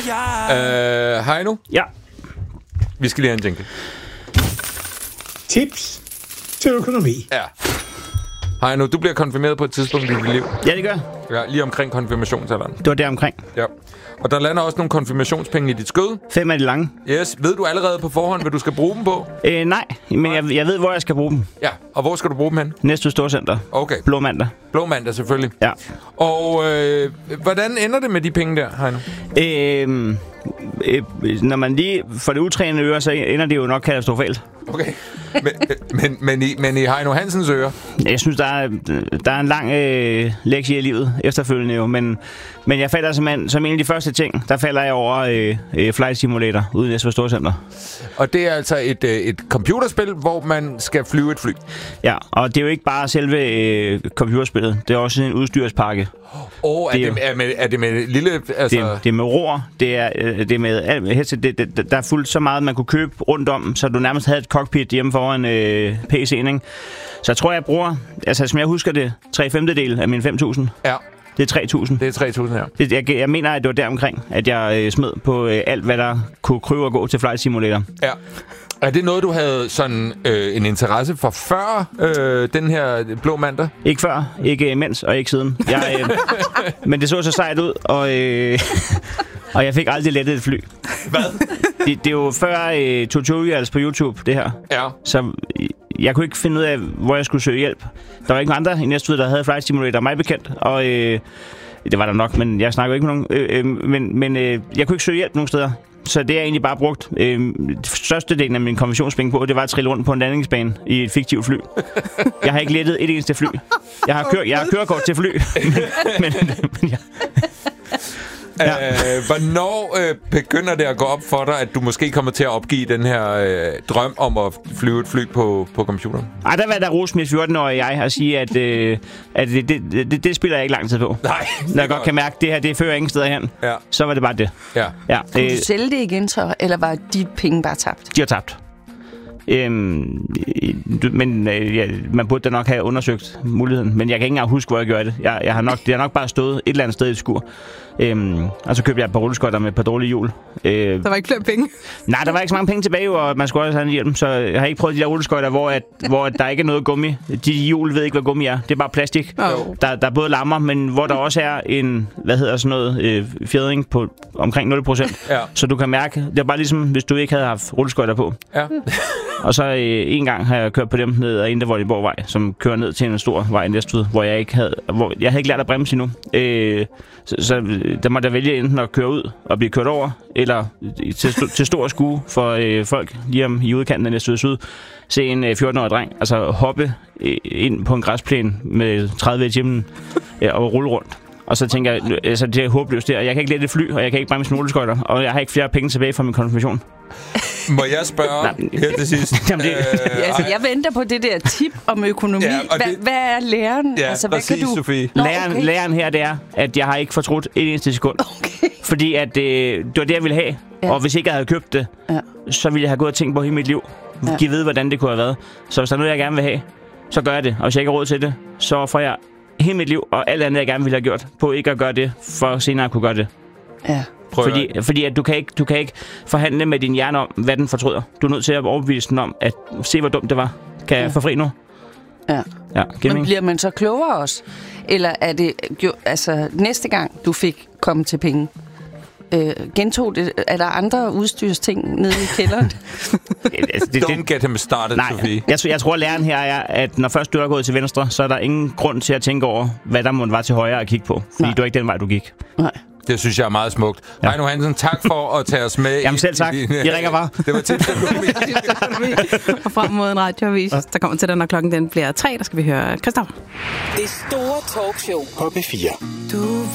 Heino? Ja. Vi skal lige have en jingle. Tips til økonomi. Ja. Heino, du bliver konfirmeret på et tidspunkt i dit liv. Ja, det gør. Ja, lige omkring konfirmationsalderen. Det var der omkring. Ja. Og der lander også nogle konfirmationspenge i dit skød. 5 af de lange. Yes. Ved du allerede på forhånd, hvad du skal bruge dem på? Nej, men jeg ved, hvor jeg skal bruge dem. Ja. Og hvor skal du bruge dem hen? Næste Storcenter. Okay. Blå mandag. Blå mandag, selvfølgelig. Ja. Og hvordan ender det med de penge der, Heino? Når man lige får det utrænede øre, så ender det jo nok katastrofalt. Okay. Men i Heino Hansens ører? Jeg synes, der er en lang lektie i livet efterfølgende jo, men jeg falder simpelthen, som en af de første ting, der falder jeg over Flight Simulator ude i Næstved Storcenter. Og det er altså et computerspil, hvor man skal flyve et fly? Ja, og det er jo ikke bare selve computerspillet, det er også en udstyrspakke. Er det med lille... Altså... Det er med roer, det er med... Der er fuldt så meget, man kunne købe rundt om, så du nærmest havde et cockpit hjemme foran PC'en, ikke? Så jeg tror, jeg bruger... Altså, som jeg husker det, 3/5 af mine 5.000. Ja. Det er 3.000. Det er 3.000, ja. Jeg mener, at det var deromkring, at jeg smed på alt, hvad der kunne krybe og gå til Flight Simulator. Ja. Er det noget, du havde sådan en interesse for før den her blå mandag? Ikke før, ikke imens og ikke siden. Men det så sejt ud, og jeg fik aldrig lettet et fly. Hvad? Det er jo før tutorials på YouTube, det her. Ja. Så jeg kunne ikke finde ud af, hvor jeg skulle søge hjælp. Der var ikke andre i Næstved, der havde Flight Simulator, mig bekendt. Og det var der nok, men jeg snakker ikke med nogen. Men jeg kunne ikke søge hjælp nogen steder. Så det har jeg egentlig bare brugt størstedelen af min konversionspenge på, det var at trille rundt på en landingsbane i et fiktivt fly. Jeg har ikke lettet et eneste fly. Jeg har kørekort til fly. men ja. Ja. Hvornår begynder det at gå op for dig, at du måske kommer til at opgive den her drøm om at flyve et fly på computeren? Ej, der var der rose mit 14-årige jeg og sige, at det spiller jeg ikke lang tid på. Nej. Når jeg godt kan mærke, at det her, det fører ingen steder hen. Ja. Så var det bare det. Ja. Kunne du sælge det igen så, eller var de penge bare tabt? De har tabt. Men man burde da nok have undersøgt muligheden. Men jeg kan ikke engang huske, hvor jeg gjorde det. Det har nok bare stået et eller andet sted i et skur. Og så købte jeg et par rulleskøjter med et par dårlige hjul. Der var ikke flere penge? Nej, der var ikke så mange penge tilbage, og man skulle også have en hjelm. Så jeg har ikke prøvet de der rulleskøjter, hvor der ikke er noget gummi. De hjul ved ikke, hvad gummi er. Det er bare plastik. Oh. Der er både lammer, men hvor der også er en, fjædring på omkring 0%. Ja. Så du kan mærke, det er bare ligesom, hvis du ikke havde haft rulleskøjter på. Ja. Og så en gang har jeg kørt på dem ned ad Indre Vordingborgvej, som kører ned til en stor vej i Næstved, hvor jeg havde ikke lært at bremse endnu. Så der måtte jeg vælge enten at køre ud og blive kørt over, eller til stor skue for folk lige om i udkanten af Næstved Syd, se en 14-årig dreng altså hoppe ind på en græsplæne med 30 i timen og rulle rundt. Og så tænker jeg, altså det er håbløst der. Jeg kan ikke lette et fly, og jeg kan ikke bremse nogle rulleskøjter, og jeg har ikke flere penge tilbage fra min konfirmation. Må jeg spørge her til sidst? Jamen, jeg venter på det der tip om økonomi. Ja, hvad er læren? Ja, altså, hvad præcis, kan du... Sofie. Læren her, det er, at jeg har ikke fortrudt et eneste sekund. Okay. Fordi at, det var det, jeg ville have. Ja. Og hvis ikke jeg havde købt det, så ville jeg have gået og tænkt på hele mit liv. Giv ved, hvordan det kunne have været. Så hvis der er noget, jeg gerne vil have, så gør jeg det. Og hvis jeg ikke har råd til det, så får jeg hele mit liv og alt andet, jeg gerne ville have gjort, på ikke at gøre det, for senere at kunne gøre det. Ja. Fordi at du kan ikke forhandle med din hjerne om, hvad den fortryder. Du er nødt til at overbevise den om, at se, hvor dumt det var. Kan jeg få fri nu? Ja. Men bliver man så klogere også? Eller er det næste gang, du fik kommet til penge, gentog det? Er der andre udstyrsting nede i kælderen? Don't get him started, Sofie. Jeg tror, læren her er, at når først du er gået til venstre, så er der ingen grund til at tænke over, hvad der må være til højre at kigge på. Fordi du er ikke den vej, du gik. Nej. Det synes jeg er meget smukt. Ja. Heino Hansen, tak for at tage os med. Jamen selv tak. I ringer bare. Det var tips til økonomi. Og frem mod en radioavis, der kommer til den, når klokken den bliver 3, der skal vi høre Christoffer. Det store talkshow på P4.